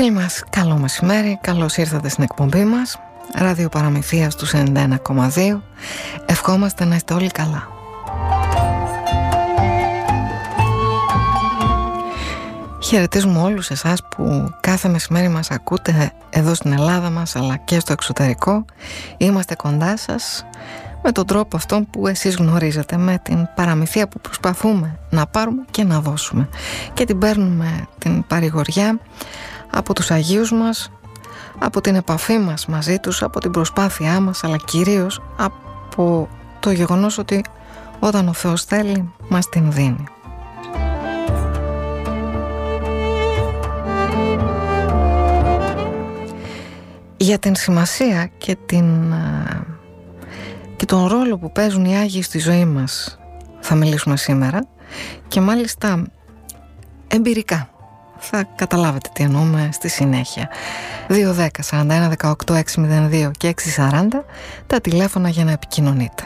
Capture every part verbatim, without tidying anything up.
Φίλοι μας, καλό μεσημέρι, καλώς ήρθατε στην εκπομπή μας Ραδιοπαραμυθία στους ενενήντα ένα κόμμα δύο. Ευχόμαστε να είστε όλοι καλά. Χαιρετίζουμε όλους εσάς που κάθε μεσημέρι μας ακούτε εδώ στην Ελλάδα μας αλλά και στο εξωτερικό. Είμαστε κοντά σας με τον τρόπο αυτόν που εσείς γνωρίζετε, με την παραμυθία που προσπαθούμε να πάρουμε και να δώσουμε. Και την παίρνουμε την παρηγοριά από τους Αγίους μας, από την επαφή μας μαζί τους, από την προσπάθειά μας, αλλά κυρίως από το γεγονός ότι όταν ο Θεός θέλει μας την δίνει. Για την σημασία και, την, και τον ρόλο που παίζουν οι Άγιοι στη ζωή μας θα μιλήσουμε σήμερα και μάλιστα εμπειρικά. Θα καταλάβετε τι εννοούμε στη συνέχεια. δύο δέκα σαράντα ένα δεκαοκτώ εξακόσια δύο και εξακόσια σαράντα τα τηλέφωνα για να επικοινωνείτε.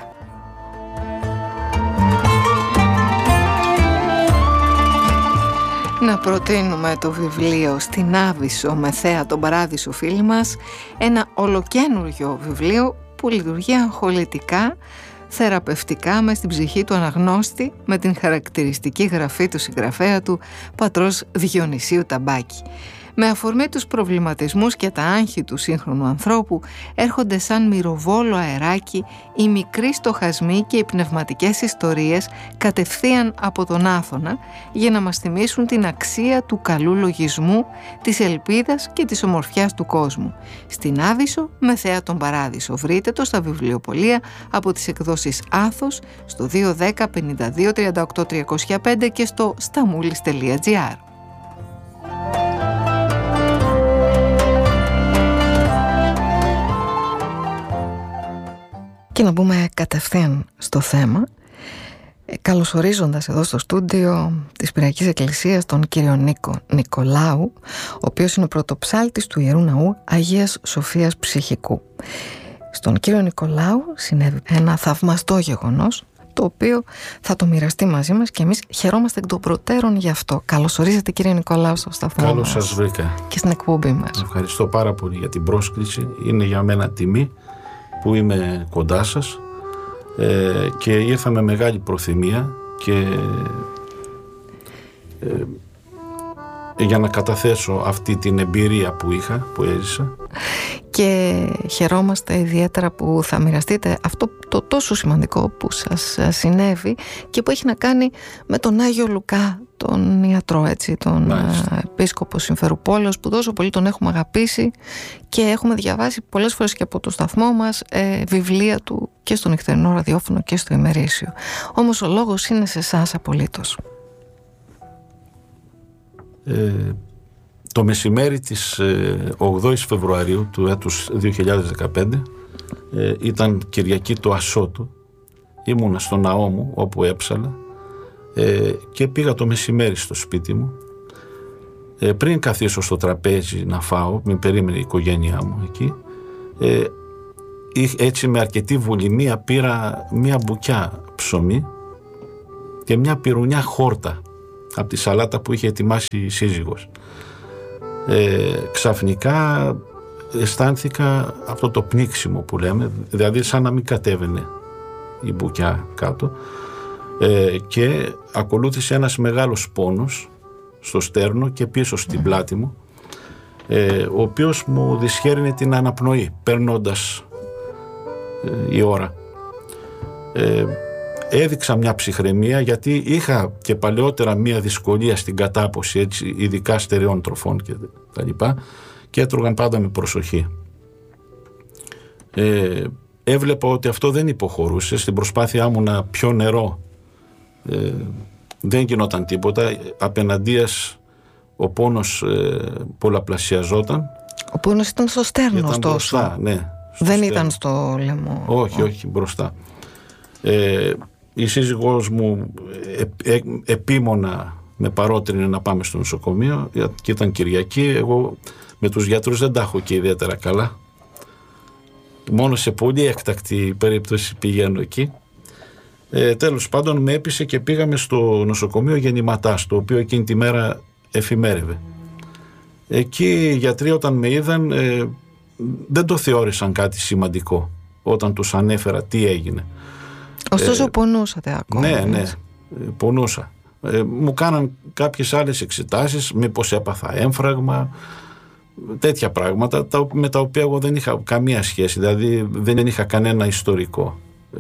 Να προτείνουμε το βιβλίο «Στην Άβυσσο με θέα τον Παράδεισο» φίλοι μας, ένα ολοκένουργιο βιβλίο που λειτουργεί αγχολητικά, θεραπευτικά μες στην ψυχή του αναγνώστη, με την χαρακτηριστική γραφή του συγγραφέα του πατρός Διονυσίου Ταμπάκη. Με αφορμή τους προβληματισμούς και τα άγχη του σύγχρονου ανθρώπου έρχονται σαν μυροβόλο αεράκι οι μικροί στοχασμοί και οι πνευματικές ιστορίες κατευθείαν από τον Άθωνα για να μας θυμίσουν την αξία του καλού λογισμού, της ελπίδας και της ομορφιάς του κόσμου. «Στην Άβυσσο με θέα τον Παράδεισο». Βρείτε το στα βιβλιοπωλεία από τις εκδόσεις Άθος στο δύο δέκα πενήντα δύο τριάντα οκτώ τριακόσια πέντε και στο σταμούλης τελεία τζι άρ. Και να μπούμε κατευθείαν στο θέμα, καλωσορίζοντας εδώ στο στούντιο της Πυριακής Εκκλησίας τον κύριο Νίκο Νικολάου, ο οποίος είναι πρωτοψάλτης του Ιερού Ναού Αγίας Σοφίας Ψυχικού. Στον κύριο Νικολάου συνέβη ένα θαυμαστό γεγονός, το οποίο θα το μοιραστεί μαζί μας και εμείς χαιρόμαστε εκ των προτέρων γι' αυτό. Καλωσορίζετε κύριε Νικολάου στο σταθμό. Καλώς σας βρήκα. Και στην εκπομπή μας. Ευχαριστώ πάρα πολύ για την πρόσκληση. Είναι για μένα τιμή που είμαι κοντά σας ε, και ήρθα με μεγάλη προθυμία και ε, για να καταθέσω αυτή την εμπειρία που είχα, που έζησα. Και χαιρόμαστε ιδιαίτερα που θα μοιραστείτε αυτό το τόσο σημαντικό που σας συνέβη και που έχει να κάνει με τον Άγιο Λουκά, τον ιατρό, έτσι, τον Μάλιστα. επίσκοπο Συμφερουπόλεως, που τόσο πολύ τον έχουμε αγαπήσει και έχουμε διαβάσει πολλές φορές και από το σταθμό μας ε, βιβλία του και στο νυχτερινό ραδιόφωνο και στο ημερήσιο. Όμως ο λόγος είναι σε εσάς απολύτως. Ε, το μεσημέρι της ε, ογδόης Φεβρουαρίου του έτους δύο χιλιάδες δεκαπέντε ε, ήταν Κυριακή του Ασώτου. Ήμουνα στο ναό μου όπου έψαλα ε, και πήγα το μεσημέρι στο σπίτι μου. ε, πριν καθίσω στο τραπέζι να φάω, με περίμενε η οικογένειά μου εκεί, ε, έτσι με αρκετή βουλημία πήρα μια μπουκιά ψωμί και μια πυρουνιά χόρτα από τη σαλάτα που είχε ετοιμάσει η σύζυγος. Ε, ξαφνικά αισθάνθηκα αυτό το πνίξιμο που λέμε, δηλαδή σαν να μην κατέβαινε η μπουκιά κάτω, ε, και ακολούθησε ένας μεγάλος πόνος στο στέρνο και πίσω στην πλάτη μου, ε, ο οποίος μου δυσχέρινε την αναπνοή περνώντας ε, η ώρα. ε, Έδειξα μια ψυχραιμία γιατί είχα και παλαιότερα μια δυσκολία στην κατάποση, έτσι, ειδικά στερεών τροφών και τα λοιπά, και έτρωγαν πάντα με προσοχή. Ε, έβλεπα ότι αυτό δεν υποχωρούσε. Στην προσπάθειά μου να πιω νερό ε, δεν γινόταν τίποτα. Απέναντίας ο πόνος ε, πολλαπλασιαζόταν. Ο πόνος ήταν στο στέρνο, ήταν ωστόσο. Μπροστά, ναι, στο δεν στέρνο. Ήταν στο λαιμό. Όχι, όχι, μπροστά. Ε, η σύζυγός μου ε, ε, επίμονα με παρότρινε να πάμε στο νοσοκομείο και ήταν Κυριακή. Εγώ με τους γιατρούς δεν τα έχω και ιδιαίτερα καλά. Μόνο σε πολύ έκτακτη περίπτωση πηγαίνω εκεί. Ε, τέλος πάντων με έπεισε και πήγαμε στο νοσοκομείο Γεννηματάς, το οποίο εκείνη τη μέρα εφημέρευε. Εκεί οι γιατροί όταν με είδαν ε, δεν το θεώρησαν κάτι σημαντικό όταν τους ανέφερα τι έγινε. Ωστόσο ε, πονούσατε ακόμα. Ναι, ναι, πονούσα. Ε, μου κάναν κάποιες άλλες εξετάσεις, μήπως έπαθα έμφραγμα, τέτοια πράγματα τα, με τα οποία εγώ δεν είχα καμία σχέση, δηλαδή δεν είχα κανένα ιστορικό.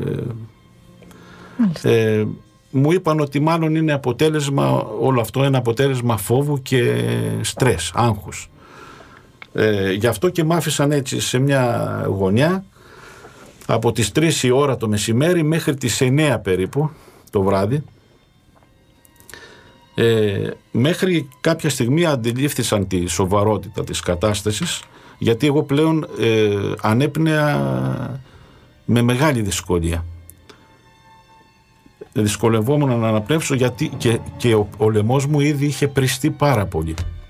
Ε, ε, μου είπαν ότι μάλλον είναι αποτέλεσμα, όλο αυτό είναι αποτέλεσμα φόβου και στρες, άγχους. Ε, γι' αυτό και μ' άφησαν έτσι σε μια γωνιά από τις τρεις η ώρα το μεσημέρι μέχρι τις εννέα περίπου το βράδυ. Ε, μέχρι κάποια στιγμή αντιλήφθησαν τη σοβαρότητα της κατάστασης, γιατί εγώ πλέον ε, ανέπνεα με μεγάλη δυσκολία. Δυσκολευόμουν να αναπνεύσω γιατί και, και ο, ο λαιμός μου ήδη είχε πριστεί πάρα πολύ,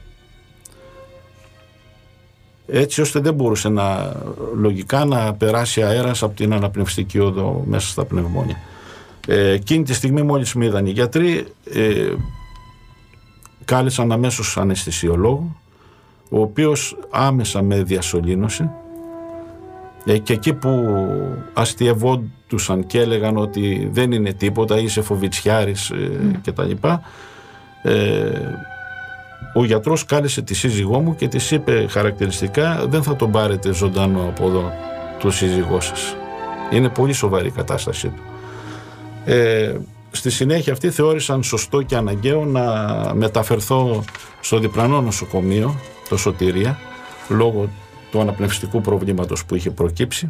έτσι ώστε δεν μπορούσε να, λογικά να περάσει αέρας από την αναπνευστική οδό μέσα στα πνευμόνια. Ε, εκείνη τη στιγμή μόλις με είδαν οι γιατροί, ε, κάλεσαν αμέσως αναισθησιολόγο, ο οποίος άμεσα με διασωλήνωσε, ε, και εκεί που αστειευόντουσαν και έλεγαν ότι δεν είναι τίποτα, είσαι φοβιτσιάρης ε, mm. και τα λοιπά, ε, ο γιατρός κάλεσε τη σύζυγό μου και της είπε χαρακτηριστικά, δεν θα τον πάρετε ζωντανό από εδώ το σύζυγό σας, είναι πολύ σοβαρή η κατάστασή του. ε, Στη συνέχεια αυτή θεώρησαν σωστό και αναγκαίο να μεταφερθώ στο διπλανό νοσοκομείο, το Σωτηρία, λόγω του αναπνευστικού προβλήματος που είχε προκύψει.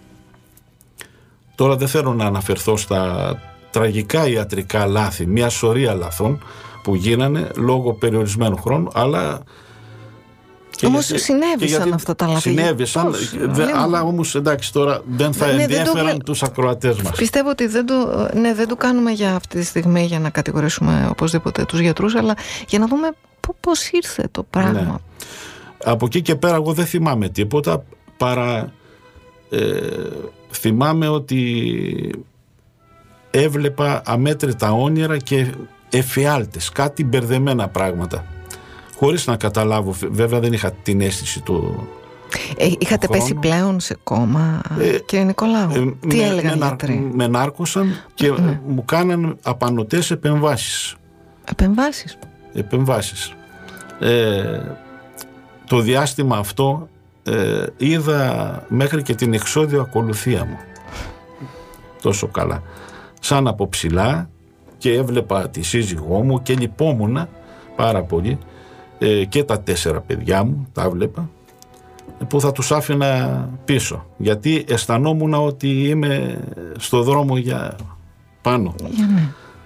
Τώρα δεν θέλω να αναφερθώ στα τραγικά ιατρικά λάθη, μια σωρία λαθών που γίνανε λόγω περιορισμένου χρόνου, αλλά... Όμως γιατί, συνέβησαν γιατί αυτά τα λάθη. Συνέβησαν, δε, αλλά όμως εντάξει τώρα δεν θα ναι, ενδιαφέραν δεν το... τους ακροατές μας. Πιστεύω ότι δεν το, ναι, δεν το κάνουμε για αυτή τη στιγμή για να κατηγορήσουμε οπωσδήποτε τους γιατρούς, αλλά για να δούμε πώς ήρθε το πράγμα. Ναι. Από εκεί και πέρα εγώ δεν θυμάμαι τίποτα, παρά ε, θυμάμαι ότι έβλεπα αμέτρητα όνειρα και εφιάλτες, κάτι μπερδεμένα πράγματα, χωρίς να καταλάβω, βέβαια δεν είχα την αίσθηση του... Ε, είχατε του πέσει πλέον σε κόμμα, ε, κύριε Νικολάου? Ε, Τι με, έλεγαν οι γιατροί? Με νάρκωσαν και ναι. μου κάναν απανωτές επεμβάσεις. Επεμβάσεις? Επεμβάσεις. Ε, το διάστημα αυτό ε, είδα μέχρι και την εξώδιο ακολουθία μου. Τόσο καλά. Σαν από ψηλά, και έβλεπα τη σύζυγό μου και λυπόμουνα πάρα πολύ, ε, και τα τέσσερα παιδιά μου τα έβλεπα, που θα τους άφηνα πίσω, γιατί αισθανόμουν ότι είμαι στο δρόμο για πάνω. Yeah.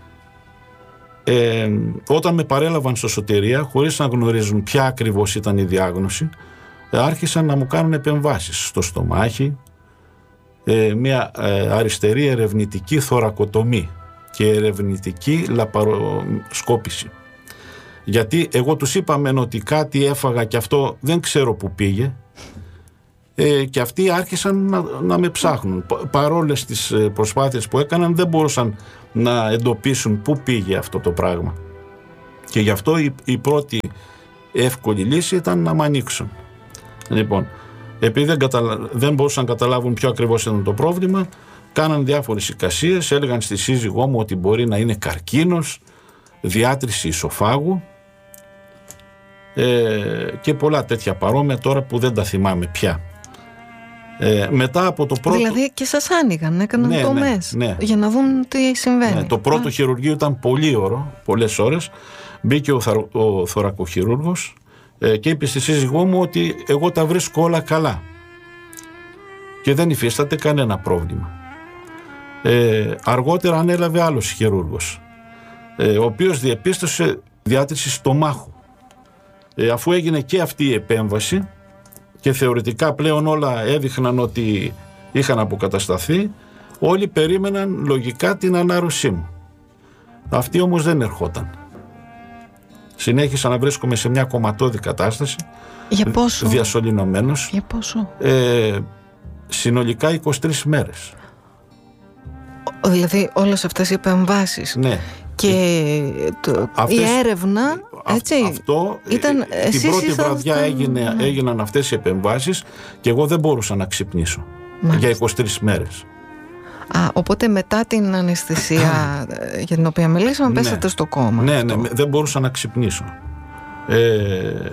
Ε, όταν με παρέλαβαν στο Σωτηρία, χωρίς να γνωρίζουν ποια ακριβώς ήταν η διάγνωση, άρχισαν να μου κάνουν επεμβάσεις στο στομάχι, ε, μια ε, αριστερή ερευνητική θωρακοτομή και ερευνητική λαπαροσκόπηση. Γιατί εγώ τους είπα μεν ότι κάτι έφαγα και αυτό δεν ξέρω που πήγε, ε, και αυτοί άρχισαν να, να με ψάχνουν. Παρόλες τις προσπάθειες που έκαναν δεν μπορούσαν να εντοπίσουν πού πήγε αυτό το πράγμα. Και γι' αυτό η, η πρώτη εύκολη λύση ήταν να με ανοίξουν. Λοιπόν, επειδή δεν, καταλα... δεν μπορούσαν να καταλάβουν ποιο ακριβώς ήταν το πρόβλημα, κάναν διάφορες εικασίες, έλεγαν στη σύζυγό μου ότι μπορεί να είναι καρκίνος, διάτρηση ισοφάγου, ε, και πολλά τέτοια παρόμοια τώρα που δεν τα θυμάμαι πια. Ε, μετά από το πρώτο... Δηλαδή και σας άνοιγαν, έκαναν ναι, τομές, ναι, ναι. για να δουν τι συμβαίνει. Ναι, το πρώτο Α. χειρουργείο ήταν πολύ ωραίο, πολλές ώρες. Μπήκε ο, θα... ο θωρακοχειρούργος ε, και είπε στη σύζυγό μου ότι εγώ τα βρίσκω όλα καλά και δεν υφίσταται κανένα πρόβλημα. Ε, αργότερα ανέλαβε άλλος χειρούργος, ε, ο οποίος διεπίστωσε διάτρηση στομάχου. Ε, αφού έγινε και αυτή η επέμβαση και θεωρητικά πλέον όλα έδειχναν ότι είχαν αποκατασταθεί, όλοι περίμεναν λογικά την ανάρρωσή μου. Αυτή όμως δεν ερχόταν. Συνέχισα να βρίσκομαι σε μια κομματώδη κατάσταση. Για πόσο? Διασωληνωμένος. Για πόσο? Ε, συνολικά είκοσι τρεις μέρες. Δηλαδή όλες αυτές οι επεμβάσεις. Ναι. Και το, αυτές, η έρευνα, έτσι, αυτό, ήταν, την πρώτη ήσασταν... βραδιά έγινε, ναι. έγιναν αυτές οι επεμβάσεις και εγώ δεν μπορούσα να ξυπνήσω. Μάλιστα. Για είκοσι τρεις μέρες. Α, οπότε μετά την αναισθησία για την οποία μιλήσαμε, ναι. πέσατε στο κόμμα. Ναι, ναι, δεν μπορούσα να ξυπνήσω. Ε,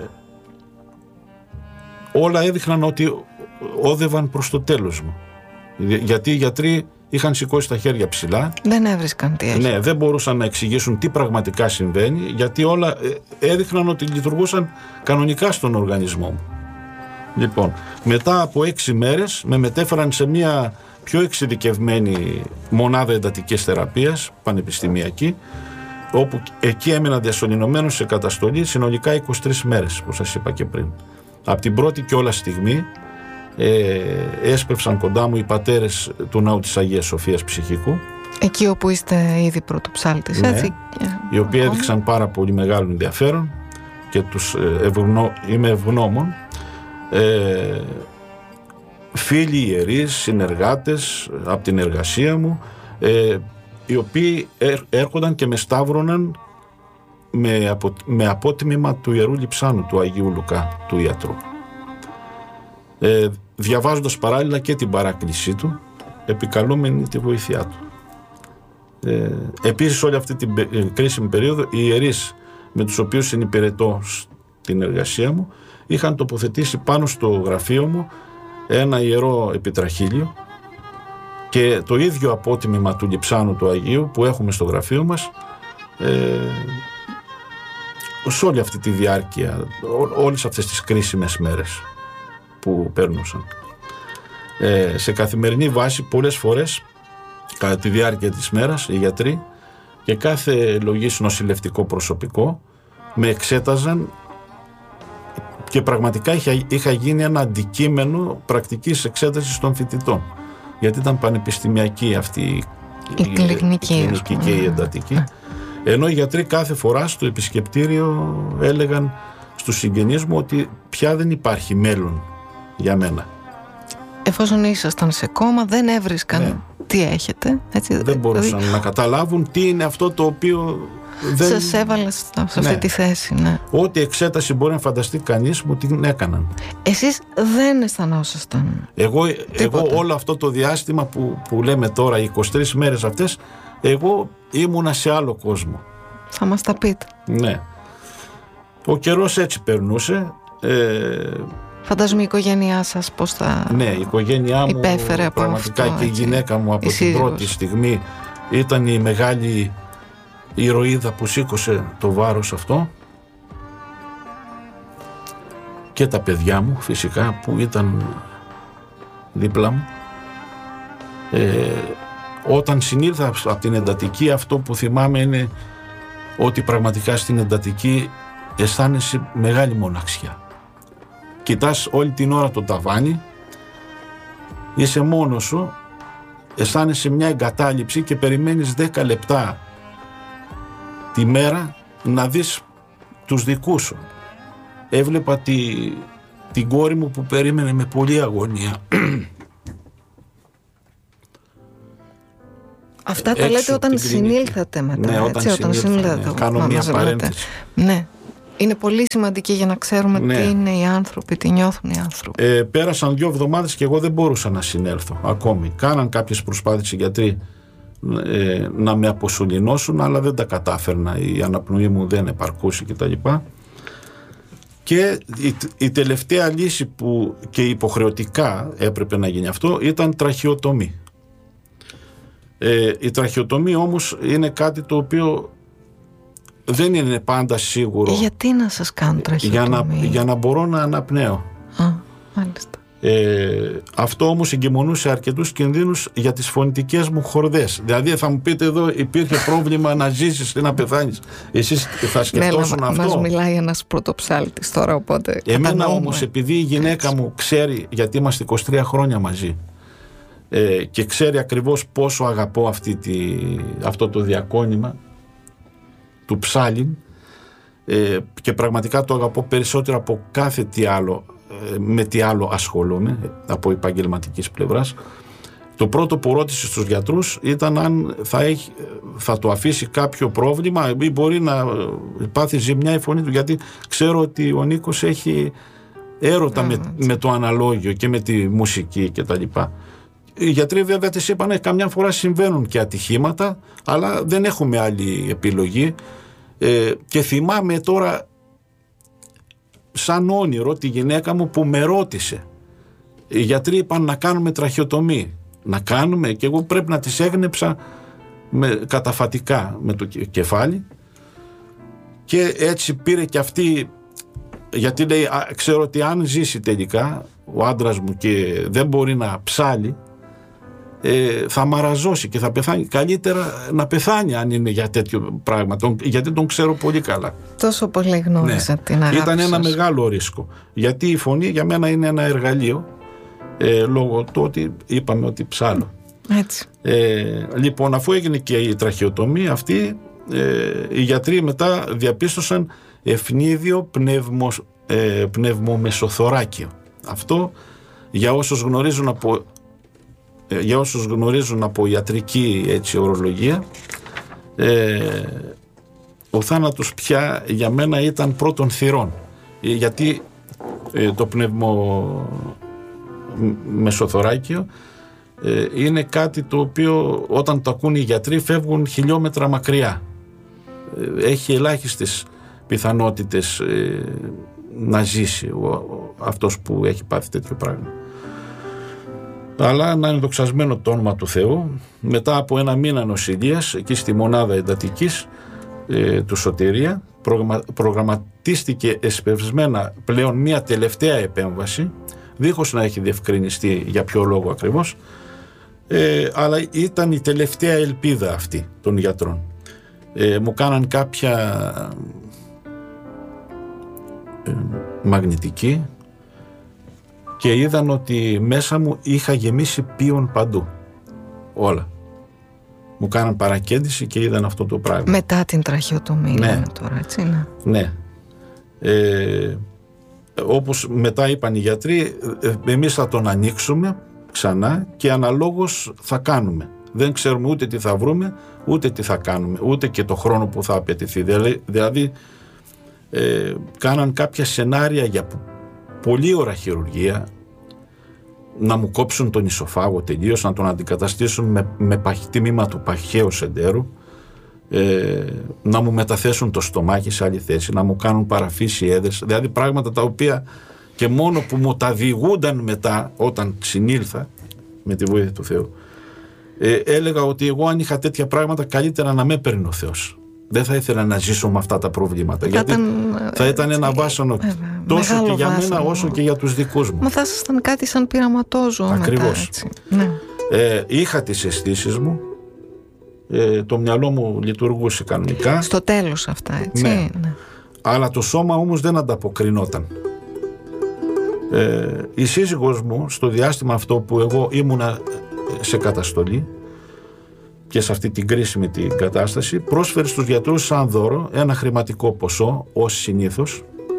όλα έδειχναν ότι όδευαν προς το τέλος μου. Γιατί οι γιατροί είχαν σηκώσει τα χέρια ψηλά. Δεν έβρισκαν τι έχει. Ναι, δεν μπορούσαν να εξηγήσουν τι πραγματικά συμβαίνει, γιατί όλα έδειχναν ότι λειτουργούσαν κανονικά στον οργανισμό μου. Λοιπόν, μετά από έξι μέρες με μετέφεραν σε μια πιο εξειδικευμένη μονάδα εντατικής θεραπείας, πανεπιστημιακή, όπου εκεί έμενα διασωληνωμένος σε καταστολή συνολικά είκοσι τρεις μέρες, όπως σας είπα και πριν. Από την πρώτη κιόλας στιγμή ε, έσπευσαν κοντά μου οι πατέρες του Ναού της Αγίας Σοφίας Ψυχικού. Εκεί όπου είστε ήδη πρωτοψάλτης, ναι, έτσι. Οι οποίοι έδειξαν πάρα πολύ μεγάλο ενδιαφέρον και τους ευγνώ, είμαι ευγνώμων. Ε, φίλοι ιερείς, συνεργάτες από την εργασία μου, ε, οι οποίοι έρχονταν και με σταύρωναν με, απο, με απότιμημα του Ιερού Λειψάνου του Αγίου Λουκά, του ιατρού. Ε, διαβάζοντας παράλληλα και την παράκλησή του, επικαλούμενη τη βοήθειά του. Ε, επίσης όλη αυτή την κρίσιμη περίοδο οι ιερείς με τους οποίους συνυπηρετώ στην εργασία μου είχαν τοποθετήσει πάνω στο γραφείο μου ένα ιερό επιτραχύλιο και το ίδιο απότιμημα του Λειψάνου του Αγίου που έχουμε στο γραφείο μας ε, σε όλη αυτή τη διάρκεια, ό, όλες αυτές τις κρίσιμες μέρες που περνούσαν. Ε, σε καθημερινή βάση πολλές φορές κατά τη διάρκεια της μέρας οι γιατροί και κάθε λογής νοσηλευτικό προσωπικό με εξέταζαν και πραγματικά είχα, είχα γίνει ένα αντικείμενο πρακτικής εξέτασης των φοιτητών, γιατί ήταν πανεπιστημιακή αυτή η, η κλινική, η κλινική και η εντατική, ενώ οι γιατροί κάθε φορά στο επισκεπτήριο έλεγαν στους συγγενείς μου ότι πια δεν υπάρχει μέλλον για μένα. Εφόσον ήσασταν σε κόμμα δεν έβρισκαν, ναι, τι έχετε, έτσι, δεν μπορούσαν δηλαδή να καταλάβουν τι είναι αυτό το οποίο δεν... σας έβαλε σε αυτή, ναι, τη θέση, ναι. Ό,τι εξέταση μπορεί να φανταστεί κανείς μου την έκαναν. Εσείς δεν αισθανόσασταν εγώ, εγώ όλο αυτό το διάστημα που, που λέμε τώρα, οι είκοσι τρεις μέρες αυτές, εγώ ήμουνα σε άλλο κόσμο. Θα μας τα πείτε. Ναι. Ο καιρός έτσι περνούσε. ε, Φαντάζομαι η οικογένειά σας πώς θα... Ναι, η οικογένειά μου υπέφερε από πραγματικά αυτό, και η γυναίκα μου από η την σύζυγος. πρώτη στιγμή ήταν η μεγάλη ηρωίδα που σήκωσε το βάρος αυτό, και τα παιδιά μου φυσικά που ήταν δίπλα μου. ε, όταν συνήλθα από την εντατική, αυτό που θυμάμαι είναι ότι πραγματικά στην εντατική αισθάνεσαι μεγάλη μοναξιά. Κοιτάς όλη την ώρα το ταβάνι, είσαι μόνος σου, αισθάνεσαι μια εγκατάλειψη και περιμένεις δέκα λεπτά τη μέρα να δεις τους δικούς σου. Έβλεπα τη, την κόρη μου που περίμενε με πολλή αγωνία. Αυτά τα λέτε όταν συνήλθατε μετά, ναι, έτσι, όταν συνήλθατε. Ναι, κάνω μια παρένθεση. Ναι. Είναι πολύ σημαντική για να ξέρουμε, ναι, τι είναι οι άνθρωποι, τι νιώθουν οι άνθρωποι. Ε, πέρασαν δύο εβδομάδες και εγώ δεν μπορούσα να συνέλθω ακόμη. Κάναν κάποιες προσπάθειες οι γιατροί ε, να με αποσωληνώσουν, αλλά δεν τα κατάφερνα. Η αναπνοή μου δεν επαρκούσε κτλ. Και η, η τελευταία λύση που και υποχρεωτικά έπρεπε να γίνει αυτό ήταν τραχεοτομή. Ε, η τραχεοτομή όμως είναι κάτι το οποίο δεν είναι πάντα σίγουρο. Γιατί να σας κάνουν τραχεοτομή? Για να, για να μπορώ να αναπνέω. Α, μάλιστα. Ε, αυτό όμως εγκυμονούσε αρκετούς κινδύνους για τις φωνητικές μου χορδές. Δηλαδή θα μου πείτε εδώ υπήρχε πρόβλημα να ζήσεις ή να πεθάνεις. Εσείς θα σκεφτόσουν ναι, αυτό? Μας μιλάει ένας πρωτοψάλτης τώρα, οπότε εμένα κατανοούμε. όμως, επειδή η γυναίκα έτσι μου ξέρει, γιατί είμαστε είκοσι τρία χρόνια μαζί, ε, και ξέρει ακριβώς πόσο αγαπώ αυτή τη, αυτό το διακόνημα του ψάλιν, ε, και πραγματικά το αγαπώ περισσότερο από κάθε τι άλλο, με τι άλλο ασχολούμαι από επαγγελματικής πλευράς, Το πρώτο που ρώτησε στους γιατρούς ήταν αν θα, έχει, θα το αφήσει κάποιο πρόβλημα ή μπορεί να πάθει ζημιά η φωνή του, γιατί ξέρω ότι ο Νίκος έχει έρωτα με, με το αναλόγιο και με τη μουσική και τα λοιπά. Οι γιατροί βέβαια της είπαν καμιά φορά συμβαίνουν και ατυχήματα, αλλά δεν έχουμε άλλη επιλογή. Ε, και θυμάμαι τώρα σαν όνειρο τη γυναίκα μου που με ρώτησε. Οι γιατροί είπαν να κάνουμε τραχιοτομή. Να κάνουμε, και εγώ πρέπει να τις έγνεψα με, καταφατικά με το κεφάλι, και έτσι πήρε και αυτή, γιατί λέει α, ξέρω ότι αν ζήσει τελικά ο άντρας μου και δεν μπορεί να ψάλει, ε, θα μαραζώσει και θα πεθάνει. Καλύτερα να πεθάνει αν είναι για τέτοιο πράγμα, τον, γιατί τον ξέρω πολύ καλά. Τόσο πολύ γνώρισα, ναι, την αγάπη. Ήταν ένα σας. μεγάλο ρίσκο, γιατί η φωνή για μένα είναι ένα εργαλείο, ε, λόγω του ότι είπαμε ότι ψάλω. Έτσι. Ε, λοιπόν, αφού έγινε και η τραχιοτομή αυτή, ε, οι γιατροί μετά διαπίστωσαν ευνίδιο πνεύμο, ε, πνευμομεσοθωράκιο. Αυτό για όσους γνωρίζουν από, ε, για όσους γνωρίζουν από ιατρική, έτσι, ορολογία, ε, ο θάνατος πια για μένα ήταν πρώτων θυρών, ε, γιατί ε, το πνευμομεσοθωράκιο ε, είναι κάτι το οποίο όταν το ακούν οι γιατροί φεύγουν χιλιόμετρα μακριά. Ε, έχει ελάχιστες πιθανότητες ε, να ζήσει ο, ο, αυτός που έχει πάθει τέτοιο πράγμα. Αλλά να είναι δοξασμένο το όνομα του Θεού, μετά από ένα μήνα νοσηλείας εκεί στη μονάδα εντατικής ε, του Σωτηρία προγραμμα, προγραμματίστηκε εσπευσμένα πλέον μια τελευταία επέμβαση, δίχως να έχει διευκρινιστεί για ποιο λόγο ακριβώς, ε, αλλά ήταν η τελευταία ελπίδα αυτή των γιατρών. Ε, μου κάναν κάποια ε, μαγνητική και είδαν ότι μέσα μου είχα γεμίσει πίον παντού, όλα. Μου κάναν παρακέντηση και είδαν αυτό το πράγμα. Μετά την τραχιοτομή, ναι. λέμε τώρα, έτσι, ναι. Ναι. Ε, όπως μετά είπαν οι γιατροί, εμείς θα τον ανοίξουμε ξανά και αναλόγως θα κάνουμε. Δεν ξέρουμε ούτε τι θα βρούμε, ούτε τι θα κάνουμε, ούτε και το χρόνο που θα απαιτηθεί. Δηλαδή, ε, κάναν κάποια σενάρια για πολλή ώρα χειρουργία, να μου κόψουν τον ισοφάγο τελείως, να τον αντικαταστήσουν με, με τμήμα του παχαίου σεντέρου, ε, να μου μεταθέσουν το στομάχι σε άλλη θέση, να μου κάνουν παραφύση έδρες, δηλαδή πράγματα τα οποία και μόνο που μου τα διηγούνταν μετά όταν συνήλθα με τη βοήθεια του Θεού, ε, έλεγα ότι εγώ αν είχα τέτοια πράγματα καλύτερα να με παίρνει ο Θεός. Δεν θα ήθελα να ζήσω με αυτά τα προβλήματα, γιατί ήταν, θα ήταν ένα βάσανο βέβαια, τόσο και για βάσανο. Μένα όσο και για τους δικούς μου. Μα θα ήσασταν κάτι σαν πειραματόζωο. Ακριβώς. Ναι. Ε, είχα τις αισθήσεις μου, ε, το μυαλό μου λειτουργούσε κανονικά. Στο τέλος αυτά, έτσι. Ναι. Ναι. Αλλά το σώμα όμως δεν ανταποκρινόταν. Ε, η σύζυγός μου στο διάστημα αυτό που εγώ ήμουνα σε καταστολή και σε αυτή την κρίσιμη την κατάσταση, πρόσφερε στους γιατρούς σαν δώρο ένα χρηματικό ποσό, ως συνήθως,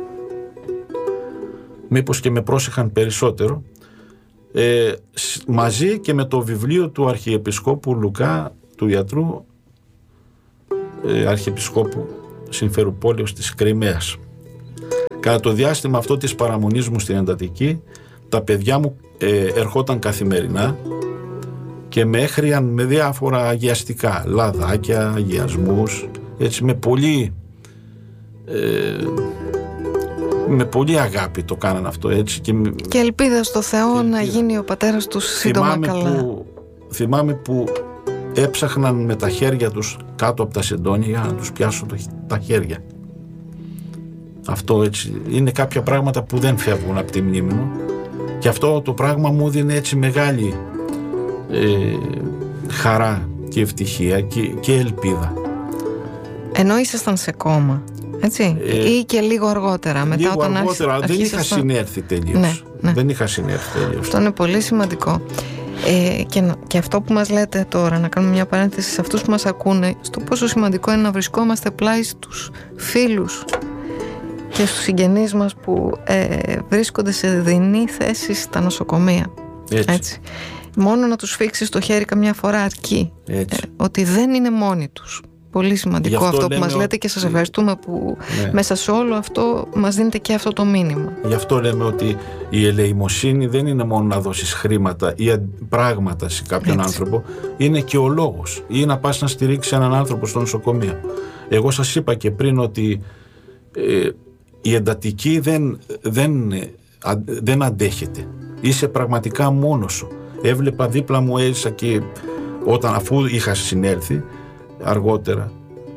μήπως και με πρόσεχαν περισσότερο, ε, μαζί και με το βιβλίο του Αρχιεπισκόπου Λουκά, του ιατρού ε, Αρχιεπισκόπου Συμφερουπόλεως της Κριμαίας. Κατά το διάστημα αυτό της παραμονής μου στην εντατική, τα παιδιά μου ε, ερχόταν καθημερινά και με έχριαν με διάφορα αγιαστικά, λαδάκια, αγιασμούς, έτσι με πολύ ε, με πολύ αγάπη το κάναν αυτό, έτσι. Και, και ελπίδα στο Θεό ελπίδα. Να γίνει ο πατέρας τους σύντομα θυμάμαι καλά. Που, θυμάμαι που έψαχναν με τα χέρια τους κάτω από τα σεντόνια για να τους πιάσουν το, τα χέρια. Αυτό, έτσι, είναι κάποια πράγματα που δεν φεύγουν από τη μνήμη μου και αυτό το πράγμα μου δίνει έτσι μεγάλη ε, χαρά και ευτυχία και, και ελπίδα. Ενώ ήσασταν σε κόμμα, έτσι, ε, ή και λίγο αργότερα μετά, λίγο όταν αργότερα, άρχισα, δεν είχα συνέρθει τελείως. Ναι, ναι. Δεν είχα συνέρθει τελείως. Αυτό είναι πολύ σημαντικό. Ε, και, και αυτό που μας λέτε τώρα, να κάνουμε μια παρένθεση σε αυτούς που μας ακούνε, στο πόσο σημαντικό είναι να βρισκόμαστε πλάι στους φίλους και στους συγγενείς μας που ε, βρίσκονται σε δεινή θέση στα νοσοκομεία. Έτσι. Έτσι. Μόνο να τους φίξεις το χέρι καμιά φορά αρκεί. Ε, ότι δεν είναι μόνοι τους. Πολύ σημαντικό αυτό, αυτό που μας λέτε και σας ευχαριστούμε που ναι. μέσα σε όλο αυτό μας δίνετε και αυτό το μήνυμα. Γι' αυτό λέμε ότι η ελεημοσύνη δεν είναι μόνο να δώσεις χρήματα ή πράγματα σε κάποιον Έτσι. άνθρωπο, είναι και ο λόγος, ή να πας να στηρίξεις έναν άνθρωπο στο νοσοκομείο. Εγώ σας είπα και πριν ότι ε, η εντατική δεν, δεν, α, δεν αντέχεται. Είσαι πραγματικά μόνος σου. Έβλεπα δίπλα μου, έζησα και όταν, αφού είχα συνέλθει αργότερα,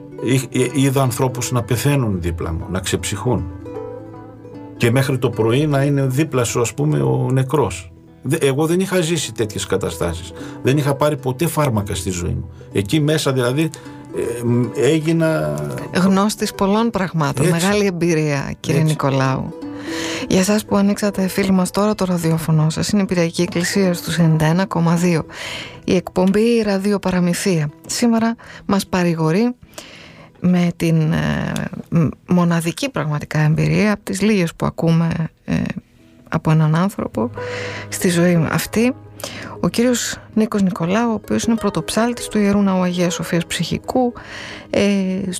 είδα ανθρώπους να πεθαίνουν δίπλα μου, να ξεψυχούν και μέχρι το πρωί να είναι δίπλα σου, ας πούμε, ο νεκρός. Εγώ δεν είχα ζήσει τέτοιες καταστάσεις, δεν είχα πάρει ποτέ φάρμακα στη ζωή μου. Εκεί μέσα δηλαδή ε, έγινα γνώστης πολλών πραγμάτων. Έτσι. Μεγάλη εμπειρία, κύριε Έτσι. Νικολάου. Για εσάς που ανοίξατε, φίλοι μας, τώρα το ραδιόφωνο σας, είναι η Πυριακή Εκκλησία στους ενενήντα ένα κόμμα δύο. Η εκπομπή Ραδιοπαραμυθία. Σήμερα μας παρηγορεί με την ε, μοναδική πραγματικά εμπειρία, από τις λίγες που ακούμε ε, από έναν άνθρωπο στη ζωή αυτή, ο κύριος Νίκος Νικολάου, ο οποίος είναι πρωτοψάλτης του Ιερού Ναού Αγίας Σοφίας Ψυχικού. ε,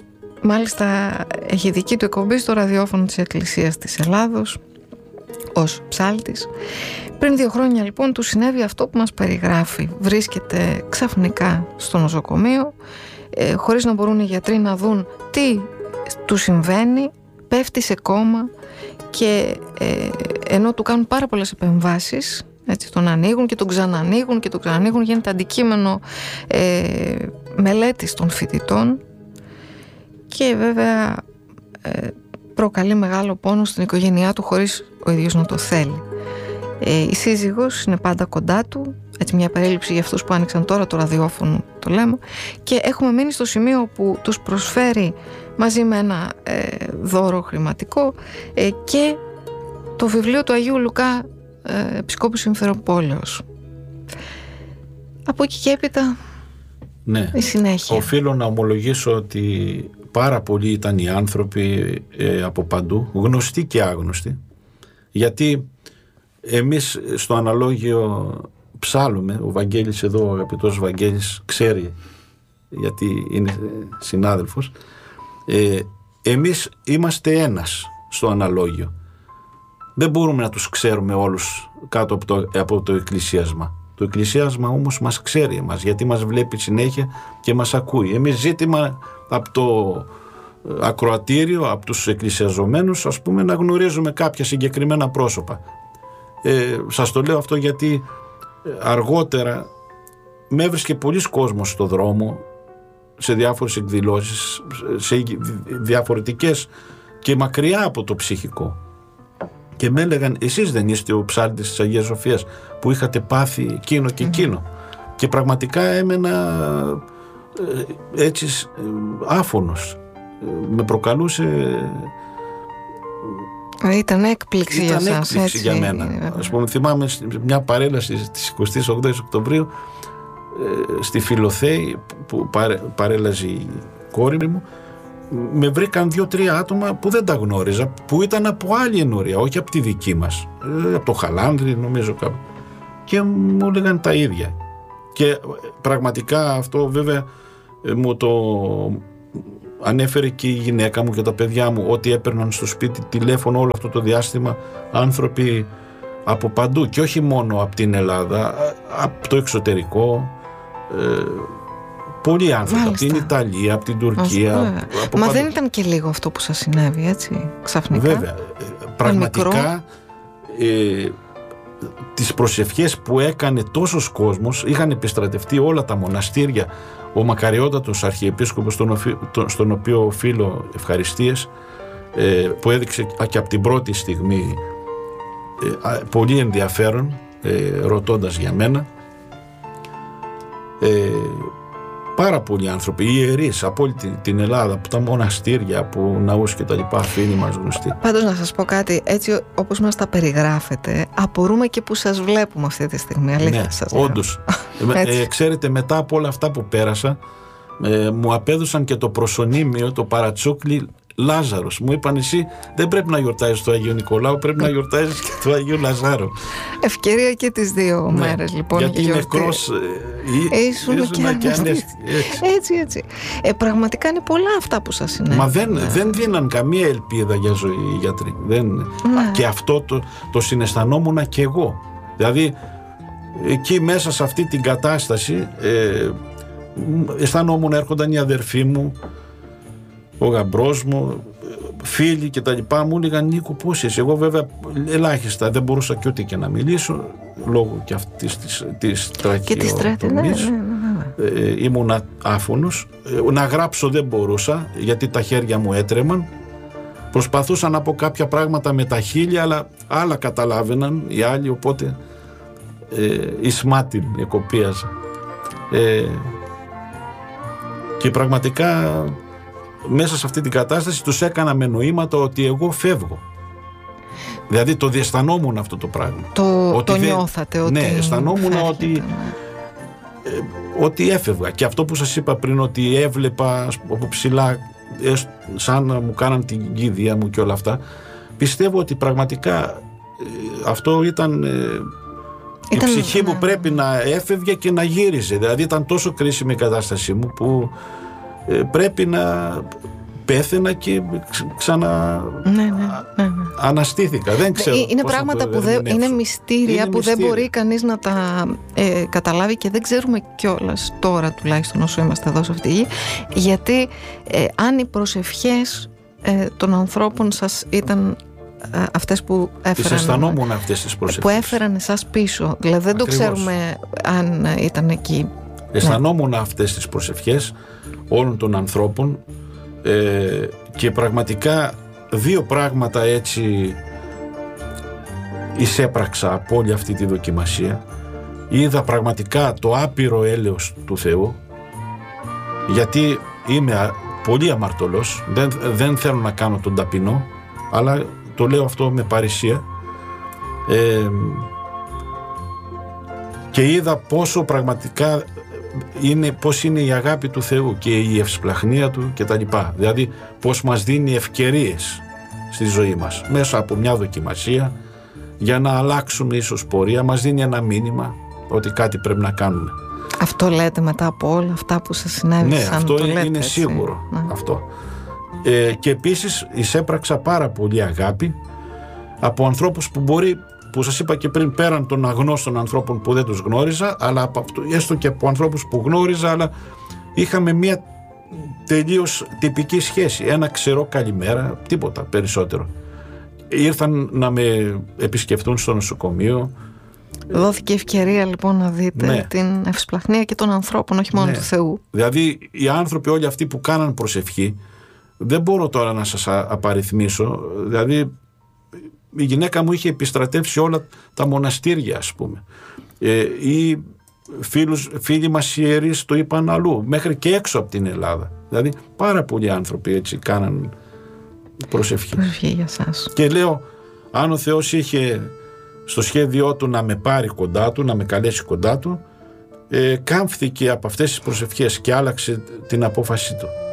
Μάλιστα έχει δική του εκπομπή στο ραδιόφωνο της Εκκλησίας της Ελλάδος ως ψάλτης. Πριν δύο χρόνια λοιπόν του συνέβη αυτό που μας περιγράφει. Βρίσκεται ξαφνικά στο νοσοκομείο, ε, χωρίς να μπορούν οι γιατροί να δουν τι του συμβαίνει, πέφτει σε κόμμα και ε, ενώ του κάνουν πάρα πολλές επεμβάσεις, έτσι, τον ανοίγουν και τον ξανανοίγουν και τον ξανανοίγουν, γίνεται αντικείμενο ε, μελέτης των φοιτητών και βέβαια ε, προκαλεί μεγάλο πόνο στην οικογένειά του χωρίς ο ίδιος να το θέλει. Ε, η σύζυγος είναι πάντα κοντά του, έτσι, μια περίληψη για αυτούς που άνοιξαν τώρα το ραδιόφωνο, το λέμε, και έχουμε μείνει στο σημείο που τους προσφέρει μαζί με ένα ε, δώρο χρηματικό ε, και το βιβλίο του Αγίου Λουκά, ε, Επισκόπου Συμφεροπόλεως. Από εκεί και έπειτα ναι. η συνέχεια. Οφείλω να ομολογήσω ότι πάρα πολλοί ήταν οι άνθρωποι ε, από παντού, γνωστοί και άγνωστοι, γιατί εμείς στο αναλόγιο ψάλουμε. Ο Βαγγέλης εδώ, ο αγαπητός Βαγγέλης, ξέρει, γιατί είναι συνάδελφος. ε, εμείς είμαστε ένας στο αναλόγιο. Δεν μπορούμε να τους ξέρουμε όλους κάτω από το, από το εκκλησίασμα. Το εκκλησίασμα όμως μας ξέρει εμάς, γιατί μας βλέπει συνέχεια και μας ακούει. Εμείς ζήτημα από το ακροατήριο, από τους εκκλησιαζομένους, ας πούμε, να γνωρίζουμε κάποια συγκεκριμένα πρόσωπα. Ε, σας το λέω αυτό γιατί αργότερα με έβρισκε πολλοί κόσμος στο δρόμο, σε διάφορες εκδηλώσεις, σε διαφορετικές και μακριά από το ψυχικό, και με έλεγαν, εσείς δεν είστε ο ψάλτης της Αγίας Σοφίας που είχατε πάθει εκείνο και εκείνο? Mm-hmm. Και πραγματικά έμενα ε, έτσι ε, άφωνος. Ε, με προκαλούσε... Ήταν έκπληξη Ήταν για σας, έκπληξη έτσι, για μένα. Ας πούμε, θυμάμαι μια παρέλαση της εικοστής όγδοης Οκτωβρίου ε, στη Φιλοθέη που παρέ, παρέλαζε η κόρη μου. Με βρήκαν δύο-τρία άτομα που δεν τα γνώριζα, που ήταν από άλλη ενορία, όχι από τη δική μας, ε, από το Χαλάνδρι νομίζω κάπου, και μου έλεγαν τα ίδια. Και πραγματικά αυτό βέβαια ε, μου το ανέφερε και η γυναίκα μου και τα παιδιά μου, ότι έπαιρναν στο σπίτι τηλέφωνο όλο αυτό το διάστημα άνθρωποι από παντού, και όχι μόνο από την Ελλάδα, από το εξωτερικό, ε, πολλοί άνθρωποι. Μάλιστα. Από την Ιταλία, από την Τουρκία. Από Μα παντού. Δεν ήταν και λίγο αυτό που σας συνέβη, έτσι, ξαφνικά? Βέβαια, πραγματικά ε, τις προσευχές που έκανε τόσος κόσμος, είχαν επιστρατευτεί όλα τα μοναστήρια. Ο μακαριότατος Αρχιεπίσκοπος, στον, στον οποίο οφείλω ευχαριστίες, ε, που έδειξε και από την πρώτη στιγμή ε, πολύ ενδιαφέρον, ε, ρωτώντας για μένα, ε, πάρα πολλοί άνθρωποι, οι ιερείς από όλη την, την Ελλάδα, από τα μοναστήρια, από ναούς και τα λοιπά, φίλοι μας γνωστοί. Πάντως να σας πω κάτι, έτσι όπως μας τα περιγράφετε, απορούμε και που σας βλέπουμε αυτή τη στιγμή, αλήθεια. Ναι, σας όντως. ε, ξέρετε, μετά από όλα αυτά που πέρασα, ε, μου απέδωσαν και το προσωνύμιο, το παρατσούκλι Λάζαρος. Μου είπαν, εσύ δεν πρέπει να γιορτάζεις το Αγίου Νικολάου, πρέπει να γιορτάζεις και το Αγίου Λαζάρου. Ευκαιρία και τις δύο ναι, μέρες λοιπόν. Γιατί για νεκρός ε, ήσουν και, και ανέστη. Έτσι, έτσι. έτσι. Ε, πραγματικά είναι πολλά αυτά που σας συνέβη. Μα δεν, ναι. δεν δίναν καμία ελπίδα για ζωή οι γιατροί. Δεν, ναι. Και αυτό το, το συναισθανόμουν και εγώ. Δηλαδή εκεί μέσα σε αυτή την κατάσταση ε, αισθανόμουν, έρχονταν οι αδερφοί μου, ο γαμπρός μου, φίλοι και τα λοιπά, μου έλεγαν, Νίκο, πώς είσαι? Εγώ βέβαια ελάχιστα δεν μπορούσα και ούτε και να μιλήσω λόγω και αυτής της, της τραχυοτομής. Ναι, ναι, ναι. ε, ήμουν άφωνος, ε, να γράψω δεν μπορούσα γιατί τα χέρια μου έτρεμαν. Προσπαθούσα να πω κάποια πράγματα με τα χείλια, αλλά άλλα καταλάβαιναν οι άλλοι, οπότε ε, εις μάτιν εκοπίαζα. Ε, και πραγματικά μέσα σε αυτή την κατάσταση τους έκανα με νοήματα ότι εγώ φεύγω. Δηλαδή το διαισθανόμουν αυτό το πράγμα. Το, ότι το δεν, νιώθατε ότι... Ναι, αισθανόμουν φεύγετε, ότι, ναι. ε, ότι έφευγα. Και αυτό που σας είπα πριν, ότι έβλεπα από ψηλά, ε, σαν να μου κάναν την κηδεία μου και όλα αυτά, πιστεύω ότι πραγματικά ε, αυτό ήταν... Ε, ήταν η ψυχή ναι. μου πρέπει να έφευγε και να γύριζε. Δηλαδή ήταν τόσο κρίσιμη η κατάστασή μου που ε, πρέπει να πέθαινα και ξανα ναι, ναι, ναι, ναι. αναστήθηκα. Δεν ξέρω. Είναι πράγματα που δεν, είναι μυστήρια είναι που μυστήρια. Δεν μπορεί κανείς να τα ε, καταλάβει και δεν ξέρουμε κιόλας τώρα, τουλάχιστον όσο είμαστε εδώ σε αυτή τη γη, γιατί ε, αν οι προσευχές ε, των ανθρώπων σας ήταν αυτές που έφεραν, τις αισθανόμουν αυτές τις προσευχές που έφεραν εσάς πίσω, δηλαδή δεν Ακριβώς. Το ξέρουμε αν ήταν εκεί. Αισθανόμουν ναι. αυτές τις προσευχές όλων των ανθρώπων ε, και πραγματικά δύο πράγματα έτσι εισέπραξα από όλη αυτή τη δοκιμασία. Είδα πραγματικά το άπειρο έλεος του Θεού, γιατί είμαι πολύ αμαρτωλός, δεν, δεν θέλω να κάνω τον ταπεινό, αλλά το λέω αυτό με παρησία, ε, και είδα πόσο πραγματικά είναι, πώς είναι η αγάπη του Θεού και η ευσπλαχνία του και τα λοιπά. Δηλαδή πώς μας δίνει ευκαιρίες στη ζωή μας μέσα από μια δοκιμασία για να αλλάξουμε ίσως πορεία, μας δίνει ένα μήνυμα ότι κάτι πρέπει να κάνουμε. Αυτό λέτε μετά από όλα αυτά που σας συνέβησαν? Ναι, αυτό το είναι, λέτε, είναι σίγουρο ναι. αυτό. Ε, και επίσης εισέπραξα πάρα πολύ αγάπη από ανθρώπους που μπορεί, που σας είπα και πριν, πέραν των αγνώστων ανθρώπων που δεν τους γνώριζα, αλλά από, έστω και από ανθρώπους που γνώριζα, αλλά είχαμε μια τελείως τυπική σχέση, ένα ξερό καλημέρα, τίποτα περισσότερο. Ήρθαν να με επισκεφτούν στο νοσοκομείο. Δόθηκε ευκαιρία λοιπόν να δείτε ναι. την ευσπλαχνία και των ανθρώπων, όχι μόνο ναι. του Θεού. Δηλαδή οι άνθρωποι όλοι αυτοί που κάναν προσευχή, δεν μπορώ τώρα να σας απαριθμίσω, δηλαδή η γυναίκα μου είχε επιστρατεύσει όλα τα μοναστήρια, ας πούμε, ε, οι φίλους, φίλοι μας ιερείς το είπαν αλλού, μέχρι και έξω από την Ελλάδα. Δηλαδή πάρα πολλοί άνθρωποι έτσι κάναν προσευχή. Προσευχή για σας. Και λέω, αν ο Θεός είχε στο σχέδιό του να με πάρει κοντά του, να με καλέσει κοντά του, ε, κάμφθηκε από αυτές τις προσευχές και άλλαξε την απόφασή του.